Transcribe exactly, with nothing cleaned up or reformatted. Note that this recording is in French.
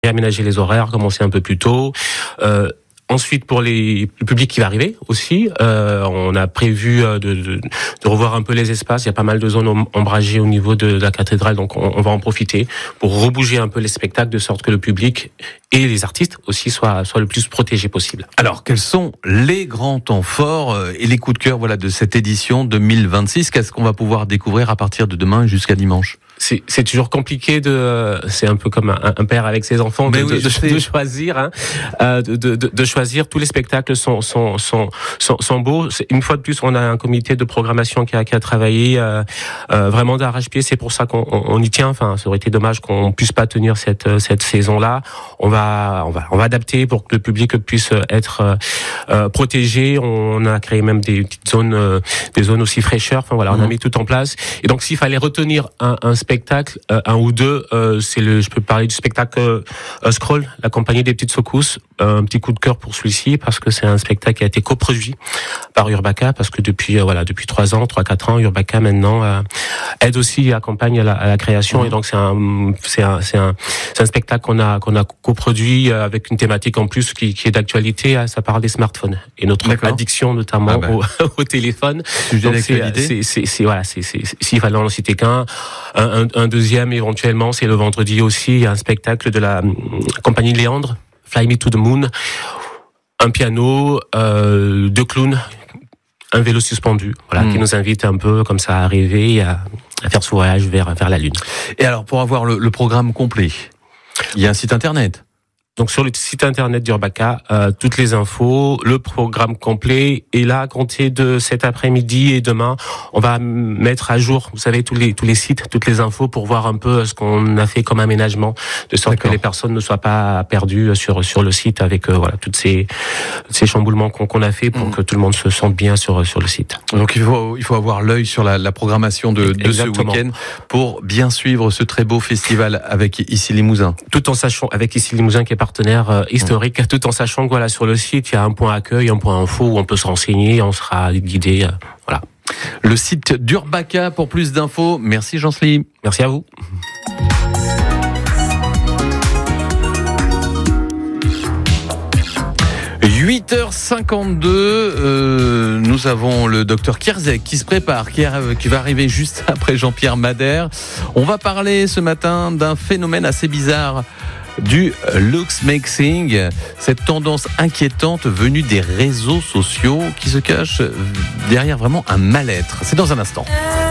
réaménager les horaires, commencer un peu plus tôt. Euh, Ensuite, pour les, le public qui va arriver aussi, euh, on a prévu de, de, de revoir un peu les espaces. Il y a pas mal de zones ombragées au niveau de, de la cathédrale, donc on, on va en profiter pour rebouger un peu les spectacles de sorte que le public et les artistes aussi soient, soient le plus protégés possible. Alors, quels sont les grands temps forts et les coups de cœur voilà, de cette édition deux mille vingt-six ? Qu'est-ce qu'on va pouvoir découvrir à partir de demain jusqu'à dimanche ? C'est, c'est toujours compliqué de, c'est un peu comme un, un père avec ses enfants de, oui, de, de, de choisir, hein, euh, de, de, de choisir. Tous les spectacles sont, sont, sont, sont, sont beaux. C'est, une fois de plus, on a un comité de programmation qui a, qui a travaillé euh, euh, vraiment d'arrache-pied. C'est pour ça qu'on on, on y tient. Enfin, ça aurait été dommage qu'on puisse pas tenir cette, cette saison-là. On va, on va, on va adapter pour que le public puisse être euh, protégé. On a créé même des petites zones, euh, des zones aussi fraîcheurs. Enfin voilà, on a mis tout en place. Et donc, s'il fallait retenir un, un spectacle spectacle, euh, un ou deux, euh, c'est le, je peux parler du spectacle euh, Scroll, la compagnie des petites secousses. Euh, un petit coup de cœur pour celui-ci parce que c'est un spectacle qui a été coproduit par Urbaka parce que depuis euh, voilà depuis trois ans, trois quatre ans, Urbaka maintenant euh, aide aussi et accompagne à la, à la création mmh. et donc c'est un c'est un c'est un c'est un spectacle qu'on a qu'on a coproduit avec une thématique en plus qui, qui est d'actualité. Ça parle des smartphones et notre D'accord. addiction notamment ah ben. au, au téléphone. Donc c'est, c'est, c'est, c'est voilà c'est c'est s'il fallait en citer qu'un. Un, un, un deuxième éventuellement, c'est le vendredi aussi, il y a un spectacle de la euh, compagnie Léandre, Fly Me to the Moon, un piano, euh, deux clowns, un vélo suspendu, voilà, mmh. qui nous invite un peu comme ça à rêver, à, à faire ce voyage vers, vers la Lune. Et alors, pour avoir le, le programme complet, il y a un site internet. Donc sur le site internet d'Urbaka, euh, toutes les infos, le programme complet. Et là, à compter de cet après-midi et demain, on va mettre à jour, vous savez, tous les tous les sites, toutes les infos pour voir un peu ce qu'on a fait comme aménagement, de sorte D'accord. que les personnes ne soient pas perdues sur sur le site avec euh, voilà toutes ces ces chamboulements qu'on, qu'on a fait pour mmh. que tout le monde se sente bien sur sur le site. Donc il faut il faut avoir l'œil sur la, la programmation de, de ce week-end pour bien suivre ce très beau festival avec Issy Limousin. Tout en sachant avec Issy Limousin qui est partenaire euh, historique, mmh. tout en sachant que voilà sur le site il y a un point accueil, un point info où on peut se renseigner, on sera guidé, euh, voilà. Le site d'Urbaka pour plus d'infos. Merci Jean-Sly. Merci à vous. huit heures cinquante-deux, euh, nous avons le docteur Kierzek qui se prépare, qui, arrive, qui va arriver juste après Jean-Pierre Madère. On va parler ce matin d'un phénomène assez bizarre, du looksmaking, cette tendance inquiétante venue des réseaux sociaux qui se cache derrière vraiment un mal-être. C'est dans un instant.